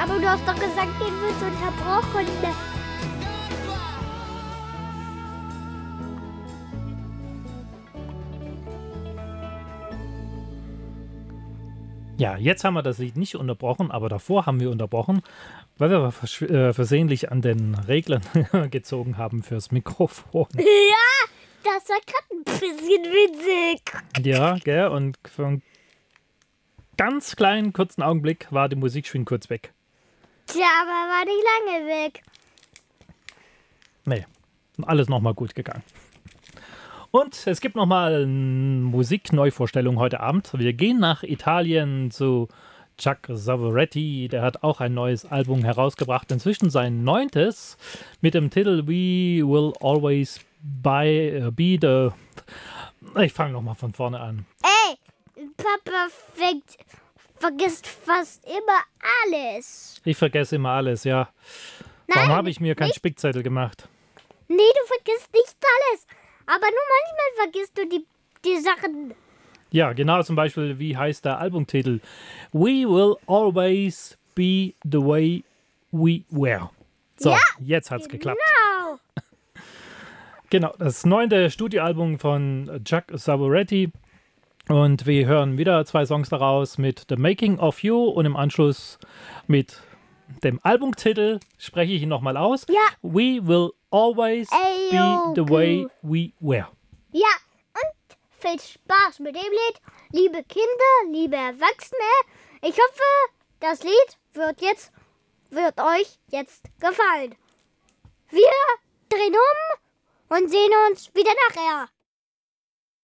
Aber du hast doch gesagt, den wird unterbrochen. Ja, jetzt haben wir das Lied nicht unterbrochen, aber davor haben wir unterbrochen, weil wir versehentlich an den Reglern gezogen haben fürs Mikrofon. Ja, das war gerade ein bisschen witzig. Ja, gell, und für einen ganz kleinen, kurzen Augenblick war die Musik schon kurz weg. Tja, aber war nicht lange weg. Nee, alles nochmal gut gegangen. Und es gibt nochmal eine Musikneuvorstellung heute Abend. Wir gehen nach Italien zu Chuck Savoretti. Der hat auch ein neues Album herausgebracht. Inzwischen sein 9. mit dem Titel We Will Always be the... Ich fange nochmal von vorne an. Ey, Papa vergisst fast immer alles. Ich vergesse immer alles, ja. Warum habe ich mir keinen Spickzettel gemacht? Nee, du vergisst nicht alles. Aber nur manchmal vergisst du die Sachen. Ja, genau, zum Beispiel, wie heißt der Albumtitel? We will always be the way we were. So, Ja, jetzt hat's geklappt. Genau. Genau, das 9. Studioalbum von Chuck Savoretti. Und wir hören wieder 2 Songs daraus mit The Making of You und im Anschluss mit dem Albumtitel, spreche ich ihn nochmal aus. Ja. We will always be the way we were. Ja, und viel Spaß mit dem Lied. Liebe Kinder, liebe Erwachsene, ich hoffe, das Lied wird euch jetzt gefallen. Wir drehen um und sehen uns wieder nachher.